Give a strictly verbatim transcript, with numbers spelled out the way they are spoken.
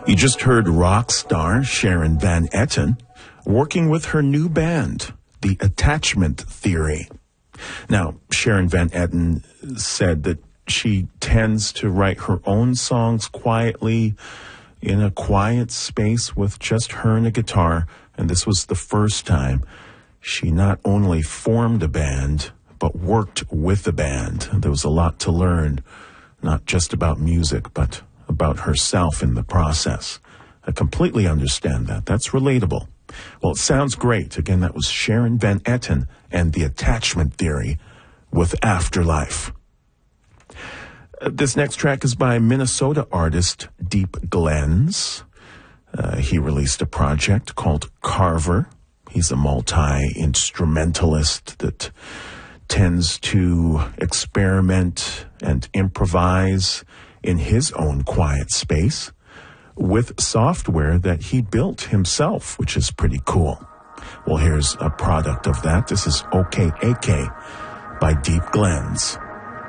You just heard rock star Sharon Van Etten working with her new band, The Attachment Theory. Now, Sharon Van Etten said that she tends to write her own songs quietly in a quiet space with just her and a guitar, and this was the first time she not only formed a band, but worked with the band. There was a lot to learn, not just about music, but about herself in the process. I completely understand that. That's relatable. Well, it sounds great. Again, that was Sharon Van Etten and The Attachment Theory with Afterlife. Uh, this next track is by Minnesota artist Deep Glens. Uh, he released a project called Carver. He's a multi-instrumentalist that tends to experiment and improvise in his own quiet space with software that he built himself, which is pretty cool. Well, here's a product of that. This is O K A K by Deep Glens.